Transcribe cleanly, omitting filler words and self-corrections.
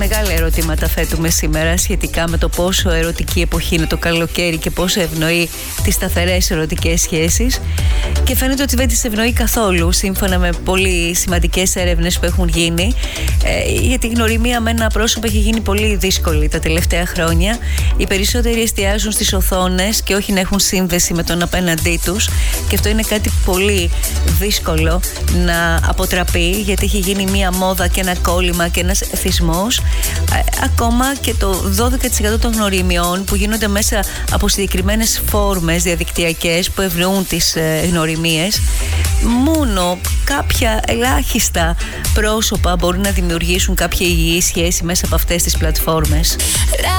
Μεγάλα ερωτήματα θέτουμε σήμερα σχετικά με το πόσο ερωτική εποχή είναι το καλοκαίρι και πόσο ευνοεί τις σταθερές ερωτικές σχέσεις. Και φαίνεται ότι δεν τις ευνοεί καθόλου, σύμφωνα με πολύ σημαντικές έρευνες που έχουν γίνει. Γιατί η γνωριμία με ένα πρόσωπο έχει γίνει πολύ δύσκολη τα τελευταία χρόνια. Οι περισσότεροι εστιάζουν στις οθόνες και όχι να έχουν σύνδεση με τον απέναντί τους. Και αυτό είναι κάτι πολύ δύσκολο να αποτραπεί, γιατί έχει γίνει μία μόδα και ένα κόλλημα και ένας εθισμός. Ακόμα και το 12% των γνωριμιών που γίνονται μέσα από συγκεκριμένες φόρμες διαδικτυακές που ευνοούν τις γνωριμίες, μόνο κάποια ελάχιστα πρόσωπα μπορούν να δημιουργήσουν κάποια υγιή σχέση μέσα από αυτές τις πλατφόρμες.